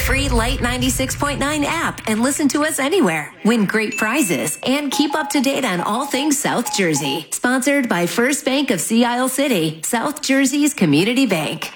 free Light 96.9 app and listen to us anywhere. Win great prizes and keep up to date on all things South Jersey. Sponsored by First Bank of Sea Isle City, South Jersey's community bank.